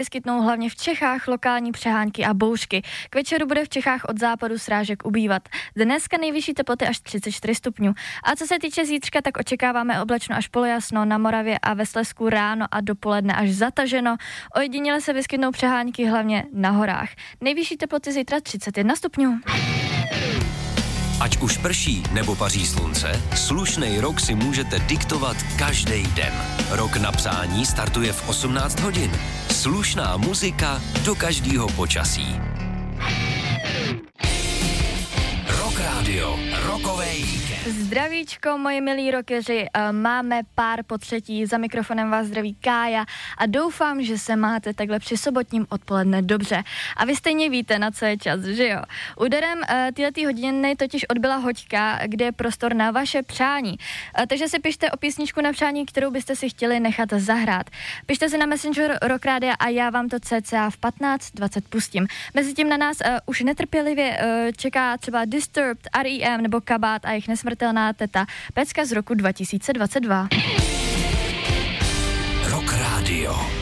vyskytnou hlavně v Čechách lokální přehánky a bouřky. K večeru bude v Čechách od západu srážek ubývat. Dneska nejvyšší teploty až 34 stupňů. A co se týče zítřka, tak očekáváme oblačno až polojasno, na Moravě a ve Slezsku ráno a dopoledne až zataženo. Ojediněle se vyskytnou přehánky hlavně na horách. Nejvyšší teploty zítra 31 stupňů. Ať už prší nebo paří slunce, slušnej rok si můžete diktovat každý den. Rok na psání startuje v 18 hodin. Slušná muzika do každého počasí. Rock Radio, rokovej víkend. Zdravíčko, moji milí rockeři, máme pár po třetí, za mikrofonem vás zdraví Kája a doufám, že se máte takhle při sobotním odpoledne dobře. A vy stejně víte, na co je čas, že jo? Úderem této hodiny totiž odbyla hoďka, kde je prostor na vaše přání. Takže si pište o písničku na přání, kterou byste si chtěli nechat zahrát. Pište si na Messenger Rock Radio a já vám to cca v 15:20 pustím. Mezitím na nás už netrpělivě čeká třeba Disturbed, R.E.M. nebo Kabát a jejich nesmrtelná teta. Pecka z roku 2022. Rock Radio.